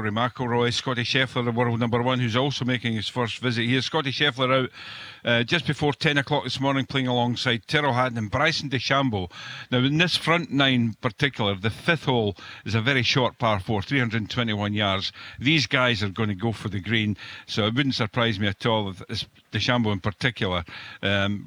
Rory McIlroy, Scotty Scheffler, the world number one, who's also making his first visit here. Scotty Scheffler out just before 10 o'clock this morning, playing alongside Tyrrell Hatton and Bryson DeChambeau. Now, in this front nine in particular, the fifth hole is a very short par 4, 321 yards. These guys are going to go for the green, so it wouldn't surprise me at all if DeChambeau in particular